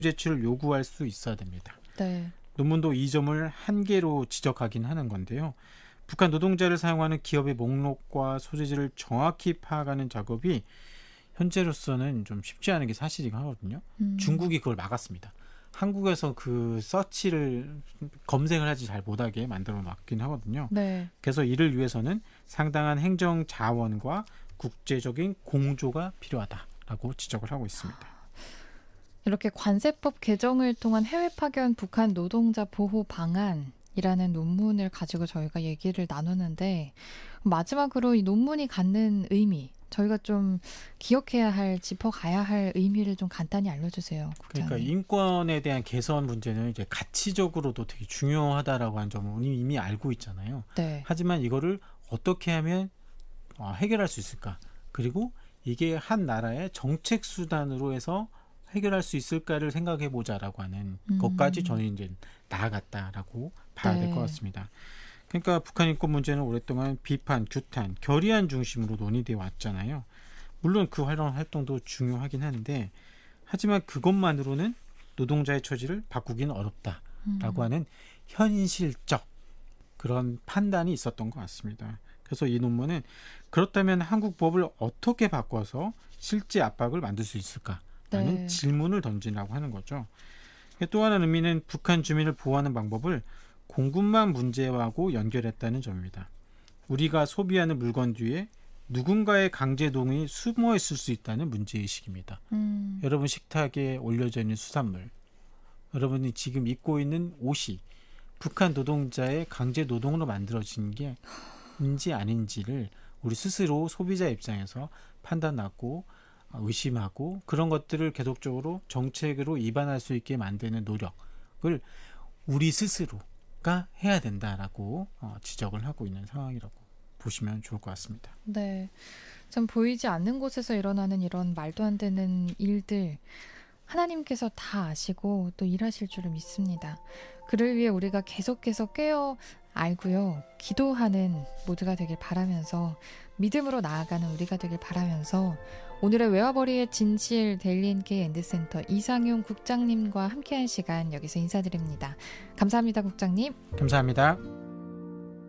제출을 요구할 수 있어야 됩니다. 네. 논문도 이 점을 한계로 지적하긴 하는 건데요. 북한 노동자를 사용하는 기업의 목록과 소재지를 정확히 파악하는 작업이 현재로서는 좀 쉽지 않은 게 사실이긴 하거든요. 중국이 그걸 막았습니다. 한국에서 그 서치를 검색을 하지 잘 못하게 만들어 놨긴 하거든요. 네. 그래서 이를 위해서는 상당한 행정 자원과 국제적인 공조가 필요하다라고 지적을 하고 있습니다. 이렇게 관세법 개정을 통한 해외 파견 북한 노동자 보호 방안이라는 논문을 가지고 저희가 얘기를 나누는데 마지막으로 이 논문이 갖는 의미, 저희가 좀 기억해야 할, 짚어가야 할 의미를 좀 간단히 알려주세요, 국장님. 그러니까 인권에 대한 개선 문제는 이제 가치적으로도 되게 중요하다라고 하는 점을 이미 알고 있잖아요. 네. 하지만 이거를 어떻게 하면 해결할 수 있을까? 그리고 이게 한 나라의 정책 수단으로 해서 해결할 수 있을까를 생각해 보자라고 하는 것까지 저는 이제 나아갔다라고 봐야 될 것 같습니다. 그러니까 북한 인권 문제는 오랫동안 비판, 규탄, 결의안 중심으로 논의되어 왔잖아요. 물론 그 활동도 중요하긴 한데 하지만 그것만으로는 노동자의 처지를 바꾸기는 어렵다라고 하는 현실적 그런 판단이 있었던 것 같습니다. 그래서 이 논문은 그렇다면 한국 법을 어떻게 바꿔서 실제 압박을 만들 수 있을까라는 질문을 던지라고 하는 거죠. 또 하나는 의미는 북한 주민을 보호하는 방법을 공급망 문제하고 연결했다는 점입니다. 우리가 소비하는 물건 뒤에 누군가의 강제동이 숨어 있을 수 있다는 문제의식입니다. 여러분 식탁에 올려져 있는 수산물, 여러분이 지금 입고 있는 옷이 북한 노동자의 강제노동으로 만들어진 게 인지 아닌지를 우리 스스로 소비자 입장에서 판단하고 의심하고 그런 것들을 계속적으로 정책으로 입안할 수 있게 만드는 노력을 우리 스스로가 해야 된다라고 지적을 하고 있는 상황이라고 보시면 좋을 것 같습니다. 네, 참 보이지 않는 곳에서 일어나는 이런 말도 안 되는 일들 하나님께서 다 아시고 또 일하실 줄을 믿습니다. 그를 위해 우리가 계속해서 깨어 알고요. 기도하는 모두가 되길 바라면서 믿음으로 나아가는 우리가 되길 바라면서 오늘의 외화벌이의 진실 데일리 NK 엔드센터 이상용 국장님과 함께한 시간 여기서 인사드립니다. 감사합니다, 국장님. 감사합니다.